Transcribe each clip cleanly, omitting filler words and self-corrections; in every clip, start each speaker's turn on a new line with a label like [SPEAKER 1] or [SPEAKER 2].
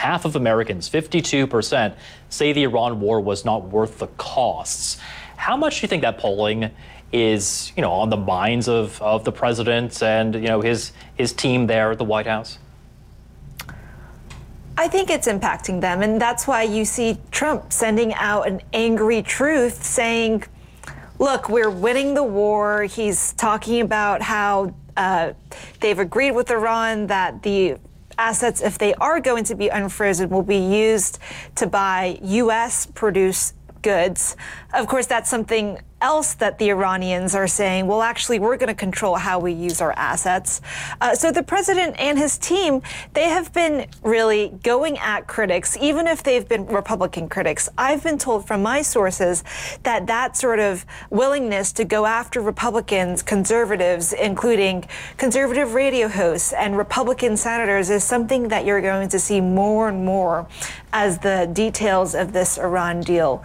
[SPEAKER 1] half of Americans, 52%, say the Iran war was not worth the costs. How much do you think that polling is, on the minds of the president and, his team there at the White House?
[SPEAKER 2] I think it's impacting them, and that's why you see Trump sending out an angry truth saying, look, we're winning the war. He's talking about how they've agreed with Iran that the assets, if they are going to be unfrozen, will be used to buy U.S. produced goods. Of course, that's something else that the Iranians are saying, well, actually, we're going to control how we use our assets. So the president and his team, they have been really going at critics, even if they've been Republican critics. I've been told from my sources that that sort of willingness to go after Republicans, conservatives, including conservative radio hosts and Republican senators, is something that you're going to see more and more as the details of this Iran deal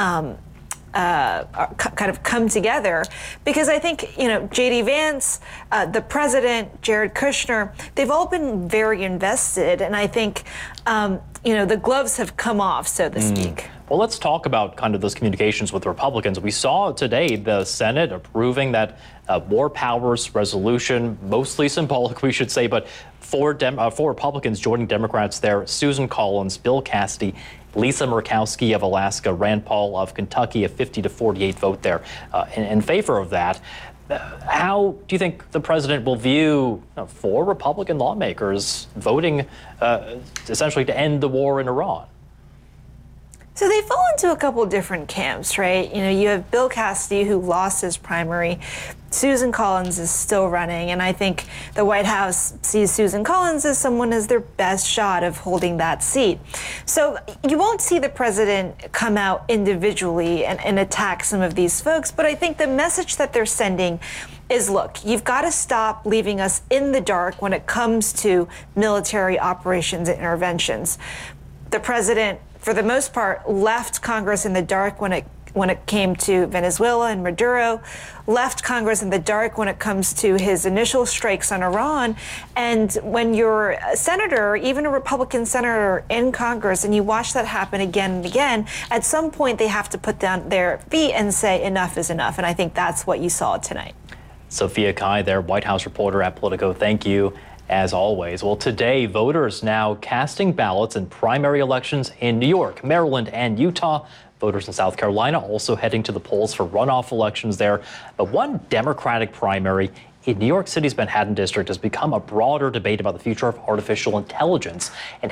[SPEAKER 2] kind of come together, because I think, J.D. Vance, the president, Jared Kushner, they've all been very invested. And I think, the gloves have come off, so to speak.
[SPEAKER 1] Well, let's talk about kind of those communications with Republicans. We saw today the Senate approving that war powers resolution, mostly symbolic, we should say, but four Republicans joining Democrats there: Susan Collins, Bill Cassidy, Lisa Murkowski of Alaska, Rand Paul of Kentucky, a 50-48 vote there in favor of that. How do you think the president will view four Republican lawmakers voting essentially to end the war in Iran?
[SPEAKER 2] So they fall into a couple different camps, right? You have Bill Cassidy, who lost his primary. Susan Collins is still running, and I think the White House sees Susan Collins as someone as their best shot of holding that seat. So you won't see the president come out individually and attack some of these folks, but I think the message that they're sending is, look, you've got to stop leaving us in the dark when it comes to military operations and interventions. The president, for the most part, left Congress in the dark when it came to Venezuela and Maduro, left Congress in the dark when it comes to his initial strikes on Iran. And when you're a senator, even a Republican senator in Congress, and you watch that happen again and again, at some point they have to put down their feet and say enough is enough. And I think that's what you saw tonight.
[SPEAKER 1] Sophia Kai there, White House reporter at Politico. Thank you. As always. Well, today, voters now casting ballots in primary elections in New York, Maryland, and Utah. Voters in South Carolina also heading to the polls for runoff elections there. But one Democratic primary in New York City's Manhattan district has become a broader debate about the future of artificial intelligence and